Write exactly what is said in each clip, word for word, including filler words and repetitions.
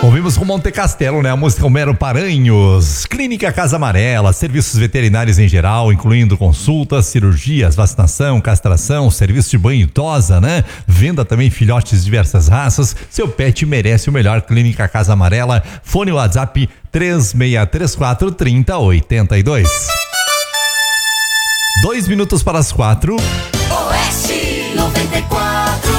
Ouvimos com Monte Castelo, né? A música Homero Paranhos. Clínica Casa Amarela, serviços veterinários em geral, incluindo consultas, cirurgias, vacinação, castração, serviço de banho e tosa, né? Venda também filhotes de diversas raças. Seu pet merece o melhor. Clínica Casa Amarela. Fone WhatsApp três seis três quatro, três zero oito dois. Dois minutos para as quatro. Oeste noventa e quatro.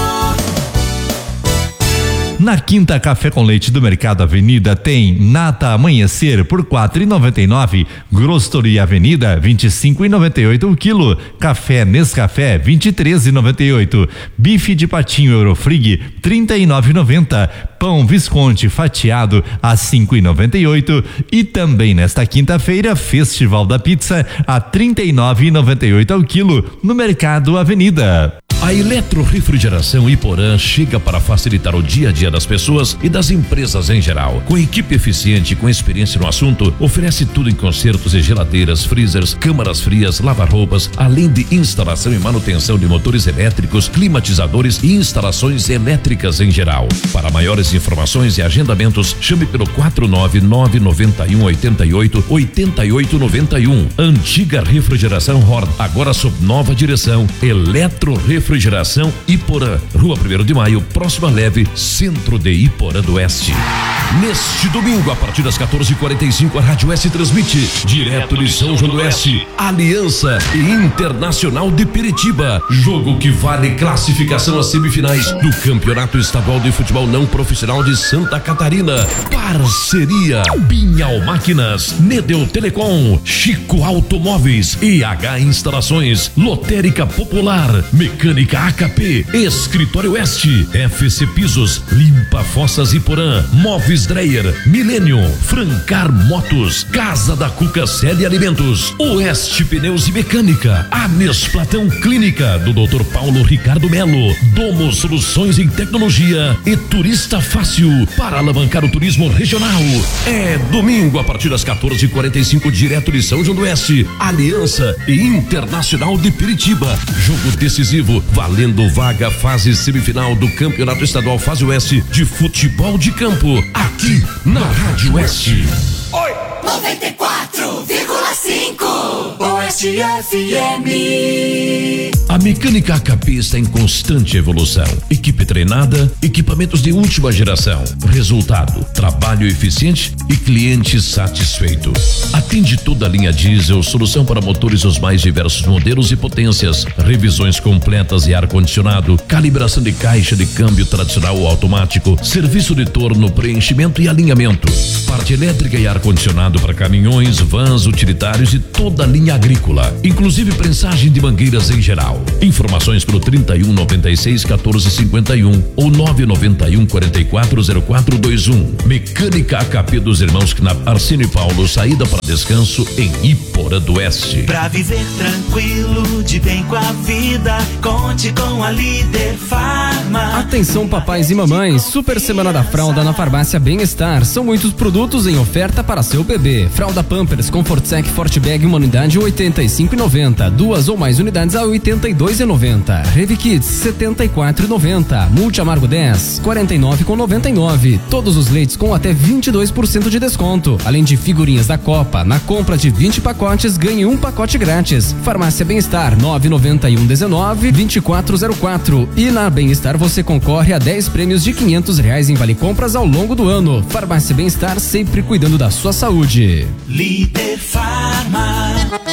Na Quinta Café com Leite do Mercado Avenida tem Nata Amanhecer por quatro reais e noventa e nove centavos, Grostoria Avenida vinte e cinco reais e noventa e oito centavos o quilo, Café Nescafé vinte e três reais e noventa e oito centavos, Bife de Patinho Eurofrig trinta e nove reais e noventa centavos, Pão Visconti fatiado a cinco reais e noventa e oito centavos e também nesta quinta-feira Festival da Pizza a trinta e nove reais e noventa e oito centavos ao quilo no Mercado Avenida. A Eletrorefrigeração Iporã chega para facilitar o dia a dia das pessoas e das empresas em geral. Com equipe eficiente e com experiência no assunto, oferece tudo em consertos e geladeiras, freezers, câmaras frias, lava-roupas, além de instalação e manutenção de motores elétricos, climatizadores e instalações elétricas em geral. Para maiores informações e agendamentos, chame pelo quatro nove nove nove um oito oito oito oito nove um. Antiga Refrigeração Hord, agora sob nova direção. Eletrorefrigeração Refrigeração Iporã, Rua primeiro de Maio, próxima Leve, centro de Iporã do Oeste. Neste domingo, a partir das quatorze e quarenta e cinco, a Rádio Oeste transmite direto de São João do Oeste, Aliança e Internacional de Piritiba. Jogo que vale classificação às semifinais do Campeonato Estadual de Futebol Não Profissional de Santa Catarina. Parceria Pinhal Máquinas, Nedeu Telecom, Chico Automóveis, E H Instalações, Lotérica Popular, Mecânica A K P, Escritório Oeste, F C Pisos, Limpa Fossas Iporã, Móveis Dreyer, Milênio, Francar Motos, Casa da Cuca Célia Alimentos, Oeste Pneus e Mecânica, Anes Platão Clínica, do doutor Paulo Ricardo Melo, Domo Soluções em Tecnologia e Turista Fácil, para alavancar o turismo regional. É domingo, a partir das quatorze e quarenta e cinco, direto de São João do Oeste, Aliança e Internacional de Piritiba. Jogo decisivo, valendo vaga fase semifinal do Campeonato Estadual Fase Oeste de Futebol de Campo, aqui na Rádio Oeste. Oi! noventa e quatro vírgula cinco Oeste F M. A Mecânica A K P está em constante evolução. Equipe treinada, equipamentos de última geração. Resultado, trabalho eficiente e cliente satisfeito. Atende toda a linha diesel, solução para motores dos mais diversos modelos e potências, revisões completas e ar-condicionado, calibração de caixa de câmbio tradicional ou automático, serviço de torno, preenchimento e alinhamento, parte elétrica e ar-condicionado para caminhões, vans, utilitários e toda a linha agrícola, inclusive prensagem de mangueiras em geral. Informações pelo trinta e um, noventa e seis, quatorze, cinquenta e um ou nove nove um, quarenta e quatro, zero quatro dois um. Mecânica A K P dos irmãos Knapp, Arsenio e Paulo, saída para descanso em Iporã do Oeste. Pra viver tranquilo, de bem com a vida, conte com a Líder Farma. Atenção papais e mamães, super semana da fralda na Farmácia Bem-Estar. São muitos produtos em oferta para seu bebê. Fralda Pampers Comfort Sec Forte Bag, uma unidade oitenta e cinco reais e noventa centavos, duas ou mais unidades a oitenta e dois reais e noventa centavos. Revi Kids setenta e quatro reais e noventa centavos, Multi Amargo dez, quarenta e nove reais e noventa e nove centavos. Todos os leites com até vinte e dois por cento de desconto, além de figurinhas da Copa. Na compra de vinte pacotes, ganhe um pacote grátis. Farmácia Bem-Estar nove nove um, dezenove, vinte e quatro zero quatro. E na Bem-Estar você concorre a dez prêmios de quinhentos reais em vale compras ao longo do ano. Farmácia Bem-Estar, sempre cuidando da sua saúde. Líder Farma.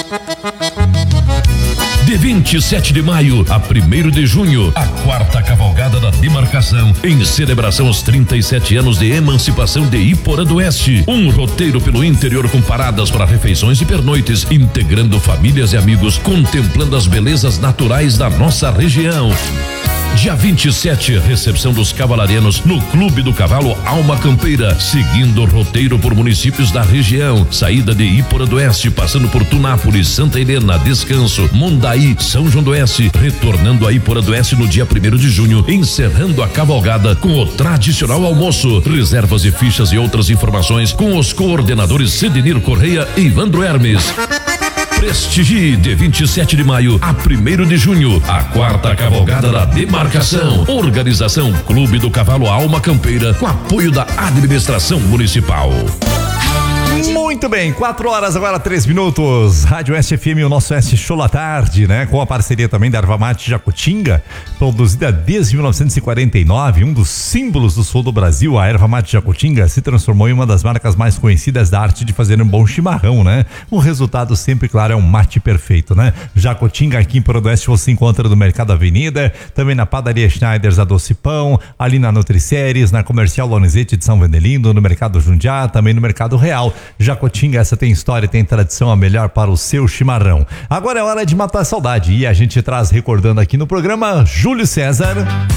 De vinte e sete de maio a primeiro de junho, a quarta cavalgada da demarcação, em celebração aos trinta e sete anos de emancipação de Iporã do Oeste. Um roteiro pelo interior com paradas para refeições e pernoites, integrando famílias e amigos, contemplando as belezas naturais da nossa região. Dia vinte e sete, recepção dos cavalarianos no Clube do Cavalo Alma Campeira, seguindo o roteiro por municípios da região. Saída de Iporã do Oeste, passando por Tunápolis, Santa Helena, Descanso, Mondaí, São João do Oeste, retornando a Iporã do Oeste no dia primeiro de junho, encerrando a cavalgada com o tradicional almoço. Reservas e fichas e outras informações com os coordenadores Cedinir Correia e Ivandro Hermes. Prestigie de vinte e sete de maio a primeiro de junho, a quarta cavalgada da demarcação. Organização Clube do Cavalo Alma Campeira, com apoio da administração municipal. Muito bem, quatro horas agora, três minutos. Rádio Oeste F M, o nosso Oeste Show à tarde, né? Com a parceria também da Erva Mate Jacutinga, produzida desde mil novecentos e quarenta e nove, um dos símbolos do sul do Brasil. A Erva Mate Jacutinga se transformou em uma das marcas mais conhecidas da arte de fazer um bom chimarrão, né? O resultado sempre, claro, é um mate perfeito, né? Jacutinga aqui em Prodoeste você encontra no Mercado Avenida, também na Padaria Schneiders, a Doce Pão, ali na Nutriceres, na Comercial Lorenzetti de São Vendelino, no Mercado Jundiá, também no Mercado Real. Jacutinga, essa tem história, tem tradição, a melhor para o seu chimarrão. Agora é hora de matar a saudade e a gente traz recordando aqui no programa Júlio César.